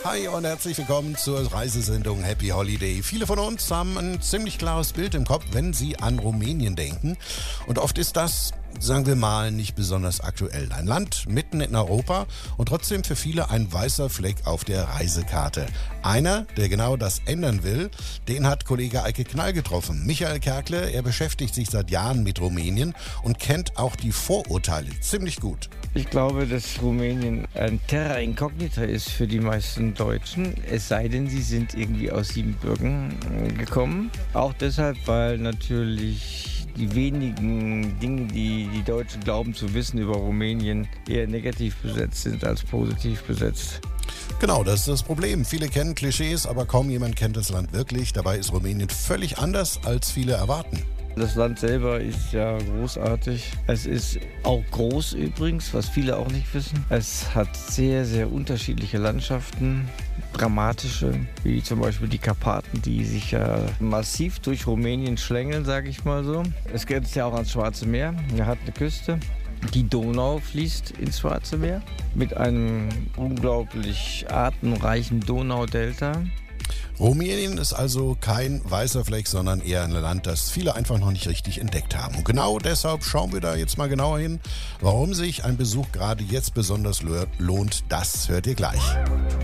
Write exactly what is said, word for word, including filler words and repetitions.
Hi und herzlich willkommen zur Reisesendung Happy Holiday. Viele von uns haben ein ziemlich klares Bild im Kopf, wenn sie an Rumänien denken. Und oft ist das, sagen wir mal, nicht besonders aktuell. Ein Land mitten in Europa und trotzdem für viele ein weißer Fleck auf der Reisekarte. Einer, der genau das ändern will, den hat Kollege Eike Knall getroffen. Michael Kerkle, er beschäftigt sich seit Jahren mit Rumänien und kennt auch die Vorurteile ziemlich gut. Ich glaube, dass Rumänien ein Terra Incognita ist für die meisten Deutschen, es sei denn, sie sind irgendwie aus Siebenbürgen gekommen. Auch deshalb, weil natürlich die wenigen Dinge, die die Deutschen glauben zu wissen über Rumänien, eher negativ besetzt sind als positiv besetzt. Genau, das ist das Problem. Viele kennen Klischees, aber kaum jemand kennt das Land wirklich. Dabei ist Rumänien völlig anders, als viele erwarten. Das Land selber ist ja großartig. Es ist auch groß übrigens, was viele auch nicht wissen. Es hat sehr, sehr unterschiedliche Landschaften, dramatische, wie zum Beispiel die Karpaten, die sich ja massiv durch Rumänien schlängeln, sage ich mal so. Es grenzt ja auch ans Schwarze Meer, er hat eine Küste. Die Donau fließt ins Schwarze Meer mit einem unglaublich artenreichen Donaudelta. Rumänien ist also kein weißer Fleck, sondern eher ein Land, das viele einfach noch nicht richtig entdeckt haben. Und genau deshalb schauen wir da jetzt mal genauer hin. Warum sich ein Besuch gerade jetzt besonders lohnt, das hört ihr gleich.